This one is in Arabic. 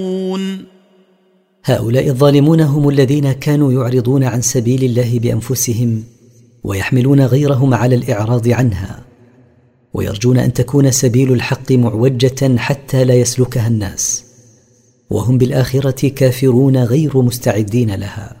هؤلاء الظالمون هم الذين كانوا يعرضون عن سبيل الله بأنفسهم ويحملون غيرهم على الإعراض عنها، ويرجون أن تكون سبيل الحق معوجة حتى لا يسلكها الناس، وهم بالآخرة كافرون غير مستعدين لها.